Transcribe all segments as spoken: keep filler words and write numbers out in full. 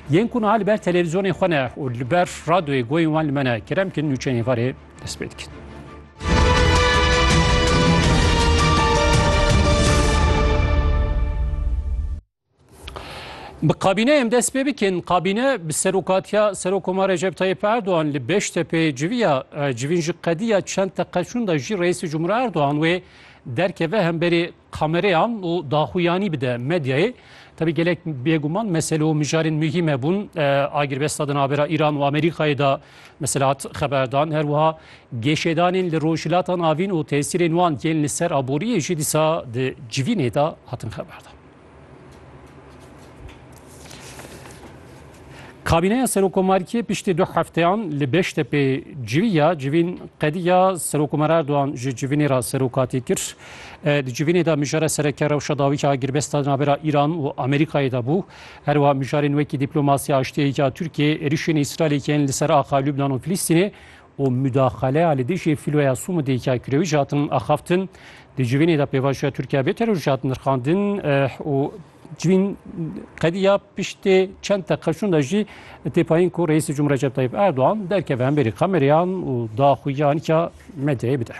yên ku niha li ber televizyonê xwe ne û li ber radyoyê goyên wan li me ne keremkin nûçeyên varê dest pê dikin. Bi kabîneyê dest pê bikin, kabîne bi serokatiya Serokkomar Recep Tayyip Erdoğan li Beştepe civiya civîn ji qediya çend teqeşûn da jî Reîsê Cumhurê Erdoğan wê derkeve hemberî kamereyan û daxuyanî bide medyayê. Tabii gelek bêguman mesele û mijarên mühîm hebûn agirvesta di navbera İran û Amerîkayê da mesela hat xeberdan her wiha gêşedanên li rojhilatan avîn û tesîrên wan yên li ser aboriyê jî dîsa di civînê da hatin xeberdan. Kabineya Serokkomariyê piştî du hefteyan li Beştepe civiya civîn qediya Serokkomar Erdoğan ji civînê ra serokatî kir. Di civînê da mijara sereke rewşa dawî agirvesta di navbera İran û Amerîkayê da bû. Her wiha mijarên wekî diplomasiya aştiyeyî Tirkiye êrişên İsraîlê yên li ser axa Lübnan û Filîstînê û müdaxaleya li dijî filoya Sûmudê kirewî jî hatin axaftin. Di civînê da pêvajoya Tirkiye bê teror jî hatin nirxandin û civîn qediya piştê çend teqeşûn da jî têpayîn ku Reîsê Cumhurê Recep Tayyip Erdoğan derkeve hemberî kamereyan û daxuyanîka medyayê bide.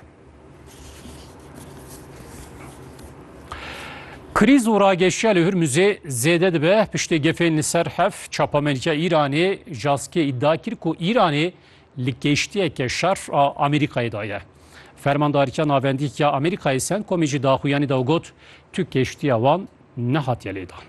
Krîz û rageşiya li Hürmüzê zêde dibe piştê gefên li ser hev çapamelîka İranê jaskê îdia kir ku İranê li kêştiyeke şer a Amerîkayê da ye. Fermandarîka navendîka Amerîkayê Centcomê jî daxuyanî da got tu kêştiya wan nehatiye lêdan.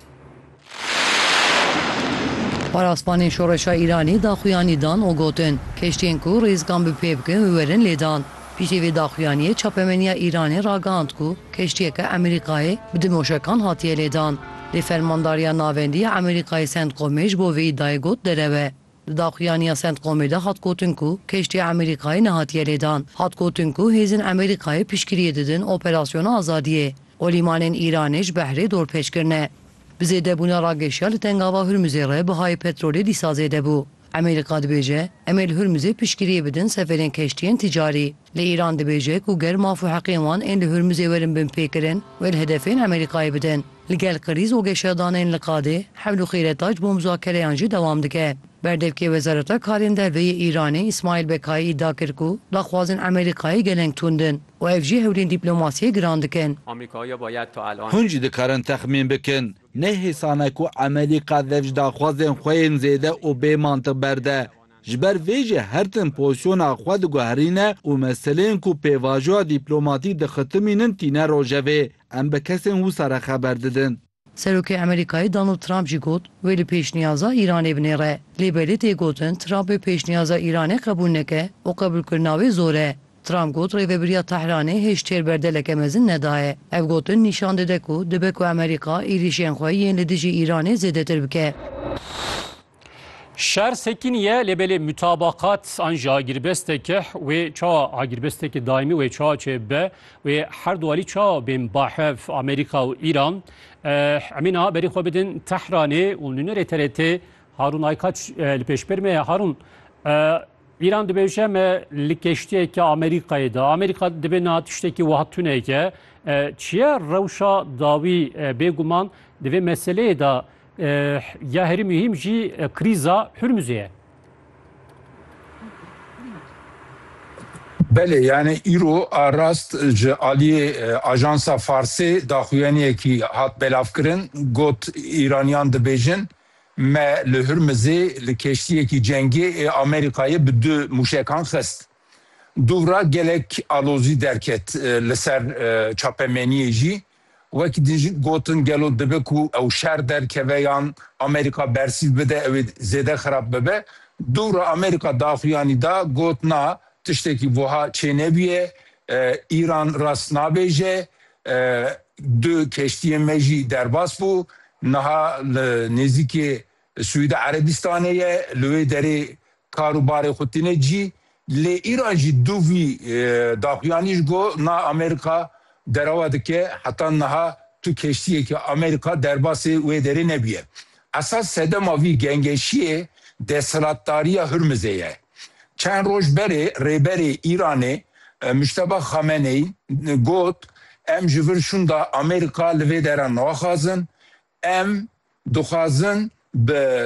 Paraspanên şoreşa İranî daxuyanî dan û gotin keştiyên ku rêzgan bi pê bikin û werin lêdan. Piştî vê daxuyaniyê çapemeniya İranê ragihand ku keştiyeke Amerîkayê bi dimoşekan hatiye lêdan. Lê fermandariya navendiya Amerîkayê Centcomê ji bo vê îdayê got dereve. Di daxuyaniya Centcomê de hat gotin ku keştiya Amerîkayê nehatiye lêdan. Hat gotin ku hêzin Amerîkayê piştgiriyê didin operasyona azadiyê. O limanên İranê ji behrê dorpêçkirine. Bi zêdebûna rageşiya li tengava Hürmüzê re bihayê petrolê dîsa zêde bû. Amerîka dibêje em ê li Hürmüzê piştgiriyê bidin seferên keştiyên ticarî. Lê İran dibêje ku ger maf û heqên wan ên li Hürmüzê werin bin pêkirin û li hedefên Amerîkayê bidin. Li gel krîz û geşedanên li qadê hewl û xîreta ji bo muzakereyan jî dewam dike. Berdevkê Wezareta Karên Derveyê İranê İsmail Bekayî îdia kir ku daxwazên Amerîkayê geleng tundin û ev jî hewlên dîplomasiyê giran dikin. Hûn jî dikarin texmîn bikin nehêsane ku Amerîka dev ji daxwazên xwe yên zêde û bêmantiq berde. Ji ber vê jî her tim pozisyona xwe diguherîne û meseleyên ku pêvajoya dîplomatîk dixitimînin tîne rojevê. Em bi kesên wisa re xeber didin. Serokê Amerîkayê Donald Trump jî got wê li pêşniyaza İranê binêre. Lê belê tê gotin Trump ê pêşniyaza İranê qebûl neke û qebûlkirina wê zor e. Trump got rêveberiya Tehranê hêj çêrberdeleke mezin nedaye. Ev gotin nîşan dide ku dibe ku Amerîka êrişên xwe yên li dijî İranê zêdetir bike. Şer sekiniye lebeli mütabakat anja agirbesteke ve çağa agirbesteke daimi ve çağa çebe ve her duali çağa bin bahev Amerika ve İran emina haberi xwebidin Tehranê û nûnerê T R T Harun Aykaç li pêşbermeye Harun İran dibêje me li keştiyeke Amerîkayê da Amerîka dibe na tiştekî wiha tuneke çiye rewşa dawî bêguman di vê meseleyê da ya herî mühîm jî krîza Hürmüzê. Belê yani îro a rast ji aliyê Ajansa Farsê daxuyaniyekî hat belavkirin got İraniyan dibêjin me li Hürmüzê li keştiyekî cengê ê Amerîkayê bi du mûşekan xist. Dûra gelek alozî derket li ser çapemeniyê jî wekî dijî gotin gelo dibe ku ew şer derkeve yan Amerîka bersîv bide ew ê zêde xirab bibe. Dûra Amerîka daxuyanî da got na tiştekî wiha çênebiye İran rast nabêje du keştiyên me jî derbas bû niha li nêzîkê Suîdê Erebistanê ye li wê derê karûbarê xwe tîne cî lê İran jî du vî daxuyanî ji got na Amerîka derawa dike heta niha tu keştiyekî Amerîka derbasê wê derê nebiye. Esas sedema vî gengeşiyê desthilatdariya Hürmüzê ye. Çend roj berê rêberê İranê Müşteba Xameneî got em ji vir şûnda Amerîka li vê dera naxwazin em dixwazin bi